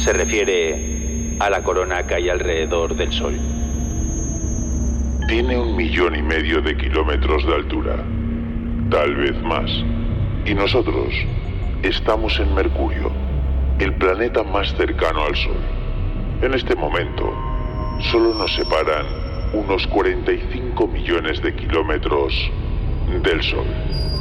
Se refiere a la corona que hay alrededor del Sol. Tiene 1,5 millones de kilómetros de altura, tal vez más. Y nosotros estamos en Mercurio, el planeta más cercano al Sol. En este momento, solo nos separan unos 45 millones de kilómetros del Sol.